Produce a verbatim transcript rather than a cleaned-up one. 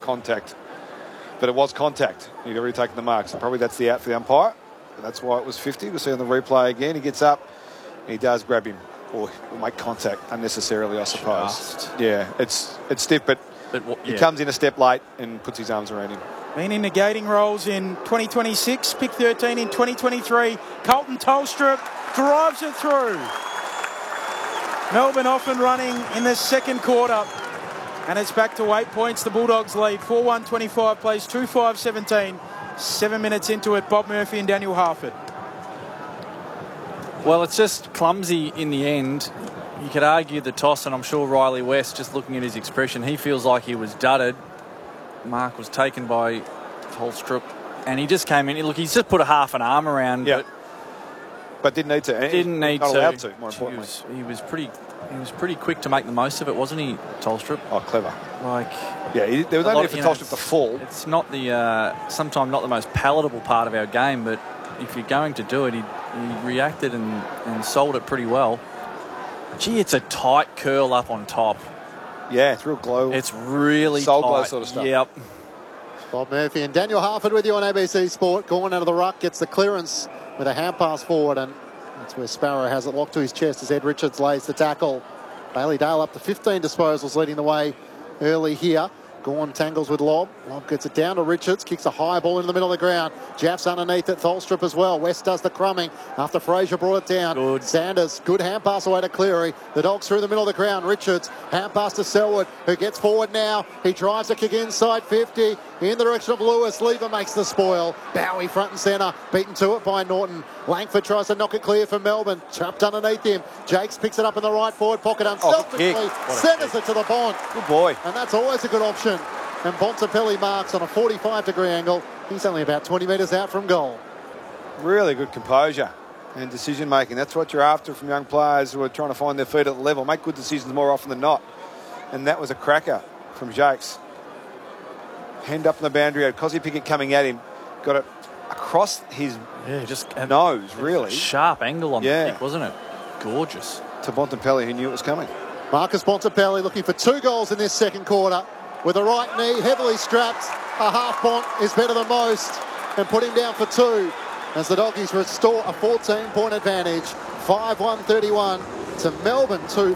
contact. But it was contact. He'd already taken the mark. So probably that's the out for the umpire. But that's why it was fifty. We'll see on the replay again. He gets up. And he does grab him. Or make contact unnecessarily, I suppose. Just. Yeah, it's it's stiff, but, but what, yeah. he comes in a step late and puts his arms around him. Been in negating roles in twenty twenty-six, pick thirteen in twenty twenty-three. Colton Tolstrup drives it through. Melbourne off and running in the second quarter. And it's back to eight points. The Bulldogs lead. four one twenty-five plays, two five seventeen. Seven minutes into it, Bob Murphy and Daniel Harford. Well, it's just clumsy in the end. You could argue the toss, and I'm sure Riley West, just looking at his expression, he feels like he was dudded. Mark was taken by Tolstrup, and he just came in. Look, he's just put a half an arm around, yeah. but but didn't need to. Didn't need not to. allowed to. More importantly, he was, he was pretty. He was pretty quick to make the most of it, wasn't he, Tolstrup? Oh, clever. Like, yeah, he, there was no only need for you know, Tolstrup to fall. It's not the uh, sometimes not the most palatable part of our game, but if you're going to do it, he, he reacted and, and sold it pretty well. Gee, it's a tight curl up on top. Yeah, it's real glow. It's really soul tight. glow sort of stuff. Yep. Bob Murphy and Daniel Harford with you on A B C Sport. Going out of the ruck, gets the clearance with a hand pass forward, and that's where Sparrow has it locked to his chest as Ed Richards lays the tackle. Bailey Dale up to fifteen disposals, leading the way early here. Gawn tangles with Lobb. Lobb gets it down to Richards. Kicks a high ball into the middle of the ground. Jaff's underneath it. Tholstrup as well. West does the crumbing after Fraser brought it down. Good. Sanders, good hand pass away to Cleary. The Dogs through the middle of the ground. Richards, hand pass to Selwood, who gets forward now. He drives a kick inside fifty. In the direction of Lewis. Lever makes the spoil. Bowie front and centre. Beaten to it by Norton. Langford tries to knock it clear for Melbourne. Trapped underneath him. Jakes picks it up in the right forward pocket. Unselfishly Oh, centres it to the Bont. Good boy. And that's always a good option. And Bontempelli marks on a forty-five degree angle. He's only about twenty metres out from goal. Really good composure and decision making. That's what you're after from young players who are trying to find their feet at the level. Make good decisions more often than not. And that was a cracker from Jakes. Hand up in the boundary. Had Cosy Pickett coming at him. Got it across his Yeah, just nose, really. Sharp angle on Yeah. the kick, wasn't it? Gorgeous. To Bontempelli, who knew it was coming. Marcus Bontempelli looking for two goals in this second quarter. With a right knee, heavily strapped. A half Bont is better than most. And put him down for two. As the Doggies restore a fourteen point advantage. five one thirty-one to Melbourne two.